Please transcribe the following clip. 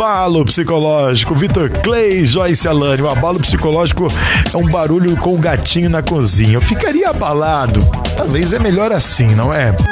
abalo psicológico. Vitor Clay, Joyce Alane. O abalo psicológico é um barulho com o gatinho na cozinha. Eu ficaria abalado. Talvez é melhor assim, não é?